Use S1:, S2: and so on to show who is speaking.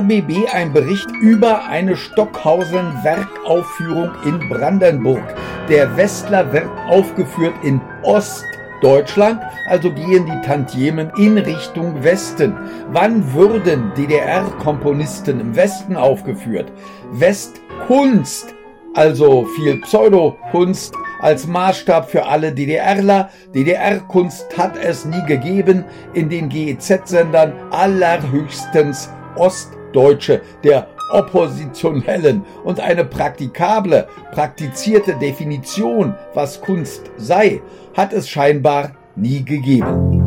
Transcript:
S1: RBB ein Bericht über eine Stockhausen-Werkaufführung in Brandenburg. Der Westler wird aufgeführt in Ostdeutschland, also gehen die Tantiemen in Richtung Westen. Wann würden DDR-Komponisten im Westen aufgeführt? Westkunst, also viel Pseudokunst als Maßstab für alle DDRler. DDR-Kunst hat es nie gegeben, in den GEZ-Sendern allerhöchstens Ostdeutsche, der Oppositionellen, und eine praktizierte Definition, was Kunst sei, hat es scheinbar nie gegeben.